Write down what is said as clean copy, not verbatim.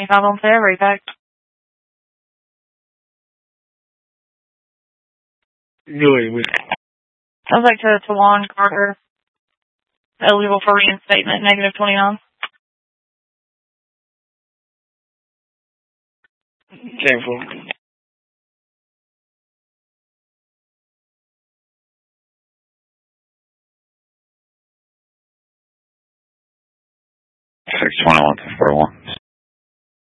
$25 on sale, repack. Sounds like to Tawan Carter. Eligible for reinstatement, negative 29. Careful. $621 to 41.